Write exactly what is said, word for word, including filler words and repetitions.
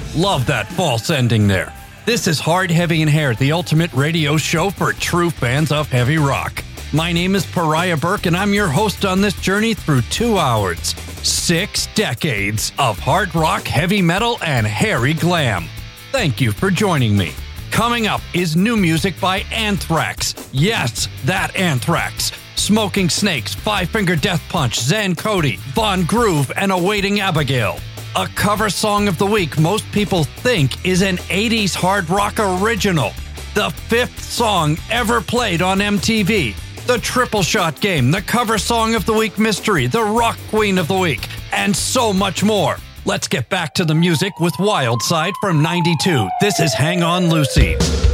Love that false ending there. This is Hard, Heavy, and Hair, the ultimate radio show for true fans of heavy rock. My name is Pariah Burke, and I'm your host on this journey through two hours, six decades of hard rock, heavy metal, and hairy glam. Thank you for joining me. Coming up is new music by Anthrax. Yes, that Anthrax. Smoking Snakes, Five Finger Death Punch, Zan Cody, Von Groove, and Awaiting Abigail. A cover song of the week most people think is an eighties hard rock original. The fifth song ever played on M T V. The Triple Shot Game, the cover song of the week mystery, the rock queen of the week, and so much more. Let's get back to the music with Wildside from ninety-two. This is Hang On Lucy.